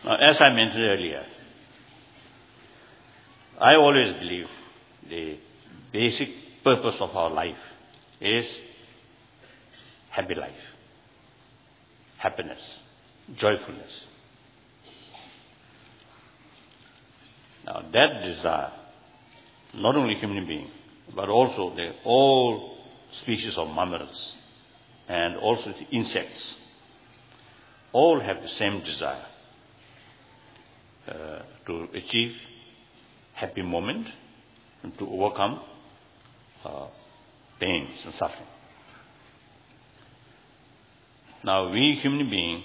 As I mentioned earlier, I always believe the basic purpose of our life is happy life, happiness, joyfulness. Now that desire, not only human beings, but also all species of mammals and also the insects, all have the same desire to achieve happy moment and to overcome pains and suffering. Now we human beings,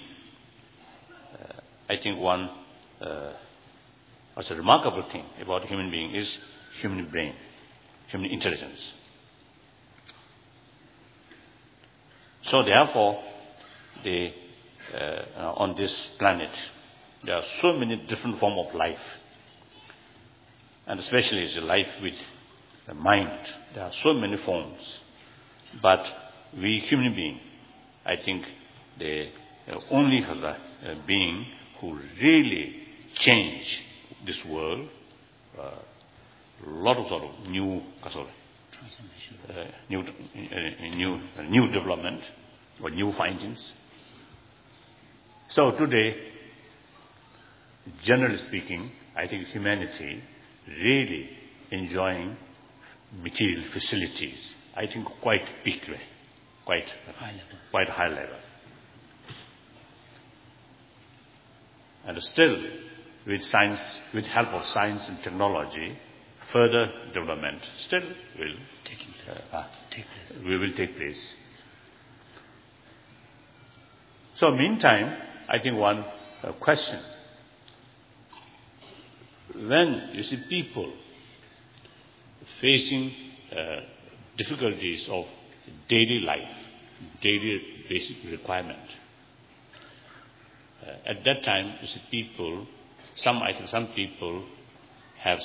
I think what's a remarkable thing about human being is human brain, human intelligence. So therefore, on this planet, there are so many different forms of life, and especially it's a life with the mind. There are so many forms, but we human beings, I think, they only have the being who really change this world. Lot of sort of new new development or new findings. So today, generally speaking, I think humanity really enjoying material facilities. I think quite bigly, quite high level. And still, with science, with help of science and technology, further development still will take place. So meantime, I think one question. When you see people facing difficulties of daily life, daily basic requirement, at that time you see people, some people have